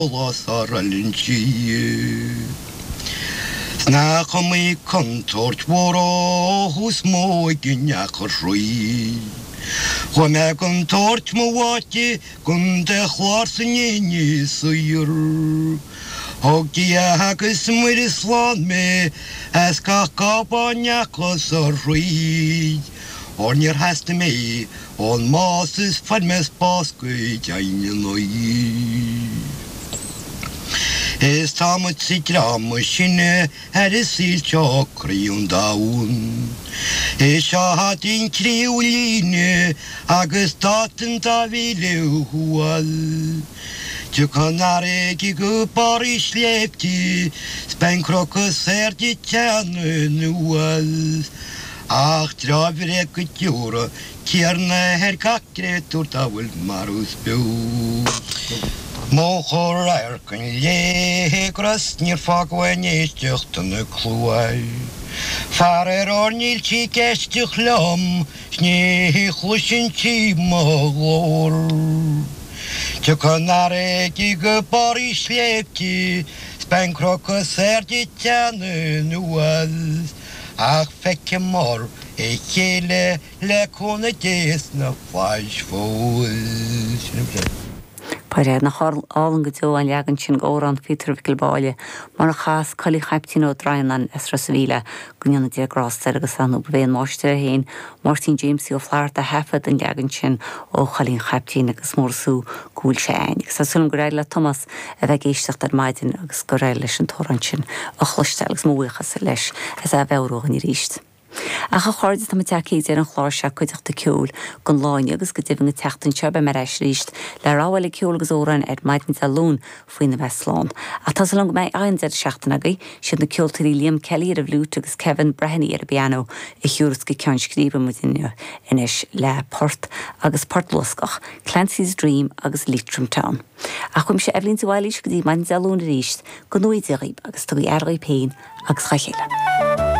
Saralynchi. Snach my contort woro hús mói gynnach rwy. Chwame contort mo wati gunde chwarsyni syr. Hogi agus mwyrislan me as kakabanyach rwy. Ornir hast me on masses farmes basku jainoi. Es tamet sikramskinne sil chokri daun. Es hat in krioline agus daten da ville hual. Tu kanare gigu Paris lepti spenkrokus serdi tjane nual. Ach travere kutjura kierne her kakre tortavul marus bu. Mochor erken lekras nir fagwene stuchtene kluai. Farer ornil chikestig lam, sne chlushin chi moglor. Tjukanare gigu Paris lepti, spenkroka serdi tjane nual. Ach fekke mor, ekele lekone desna fajfol. Pair na álan go dó an leagan sin órán Peter Vickelbáile, mar a chas colí chaiptín ó Drainan Esrasvile, gwnjana diagrástar agus anú bhéin máiste héin, Martin James ó Flart a hefad an leagan sin ó chalín chaiptín agus mórsú gúil sé einig. Sa sulm go raile Thomas a bheith géisteach ar maidin agus go raile leis an tóran sin a chluiste agus móíchas leis as a bheithrógan I ríist. Ach a chuirde tá teí ar an chláir se chuideachta ceúil gon láine agus go dtíhann teachtain sebe mar éis ríist le ráhfuil ceúil agus óran maidin a lún faoin na Westláin. A tá long méid aondead seachtainagaí siad na ceoltarí Liam Kelly ar a bhlút agus Kevin Breheny ar a piano I chiúras go ceann scríbe mu inis le Port agus Portluscach, Clancy's Dream agus Leitrim Town. A chuim se Evelyn Zuáilís go dtí maidin a lún a ríist go nuideaghí agus tugaí airgaí péin agus chachéile.